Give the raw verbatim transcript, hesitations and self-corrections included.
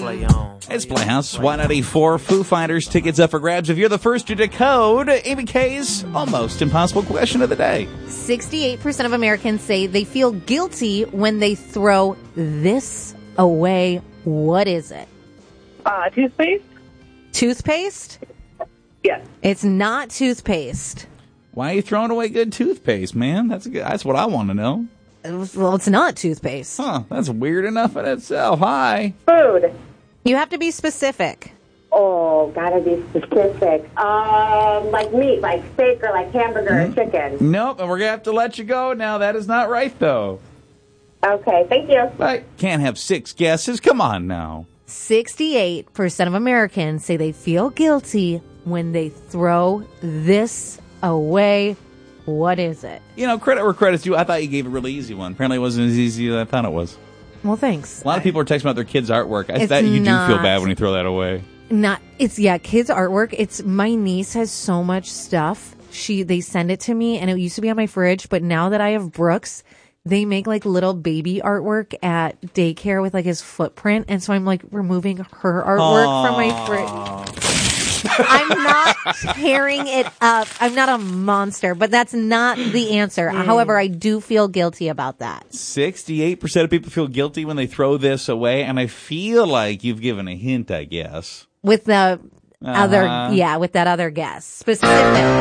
Play on. It's Playhouse, Y ninety-four, Foo Fighters, tickets up for grabs. If you're the first to decode Amy K's almost impossible question of the day. sixty-eight percent of Americans say they feel guilty when they throw this away. What is it? Uh, toothpaste? Toothpaste? Yes. It's not toothpaste. Why are you throwing away good toothpaste, man? That's a good, that's what I want to know. Well, it's not toothpaste. Huh, that's weird enough in itself. Hi. Food. You have to be specific. Oh, gotta be specific. Um, like meat, like steak or like hamburger Mm-hmm. or chicken. Nope, and we're going to have to let you go now. That is not right, though. Okay, thank you. But can't have six guesses. Come on now. sixty-eight percent of Americans say they feel guilty when they throw this away. What is it? You know, credit where credit's due. I thought you gave a really easy one. Apparently it wasn't as easy as I thought it was. Well, thanks. A lot of people are texting about their kids' artwork. I It's bet you not- do feel bad when you throw that away. Not it's yeah, kids artwork. It's my niece has so much stuff. She they send it to me and it used to be on my fridge, but now that I have Brooks, they make like little baby artwork at daycare with like his footprint, and so I'm like removing her artwork from my fridge. I'm not tearing it up. I'm not a monster, but that's not the answer. However, I do feel guilty about that. sixty-eight percent of people feel guilty when they throw this away, and I feel like you've given a hint, I guess. With the Uh-huh. other, yeah, with that other guess. Specific.